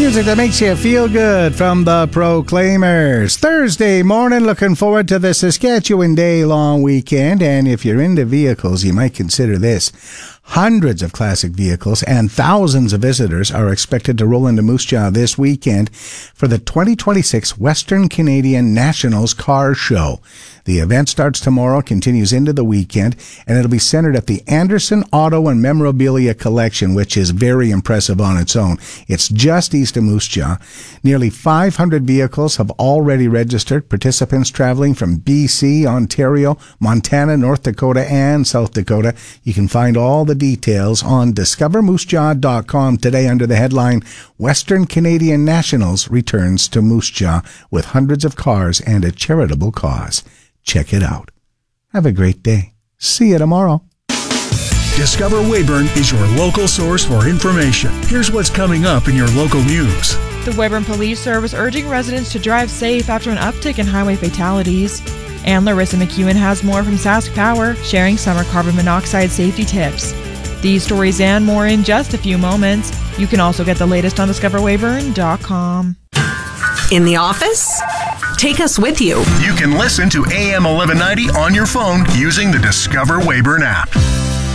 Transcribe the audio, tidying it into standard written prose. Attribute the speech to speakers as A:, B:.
A: Music that makes you feel good from the Proclaimers. Thursday morning, looking forward to the Saskatchewan Day long weekend. And if you're into vehicles, you might consider this. Hundreds of classic vehicles and thousands of visitors are expected to roll into Moose Jaw this weekend for the 2026 Western Canadian Nationals Car Show. The event starts tomorrow, continues into the weekend, and it'll be centered at the Anderson Auto and Memorabilia Collection, which is very impressive on its own. It's just east of Moose Jaw. Nearly 500 vehicles have already registered. Participants traveling from BC, Ontario, Montana, North Dakota, and South Dakota. You can find all the details on discovermoosejaw.com today under the headline, Western Canadian Nationals returns to Moose Jaw with hundreds of cars and a charitable cause. Check it out. Have a great day. See you tomorrow.
B: Discover Weyburn is your local source for information. Here's what's coming up in your local news.
C: The Weyburn Police Service urging residents to drive safe after an uptick in highway fatalities. And Larissa McEwen has more from Sask Power, sharing summer carbon monoxide safety tips. These stories and more in just a few moments. You can also get the latest on discoverweyburn.com.
D: In the office? Take us with you.
B: You can listen to AM 1190 on your phone using the Discover Weyburn app.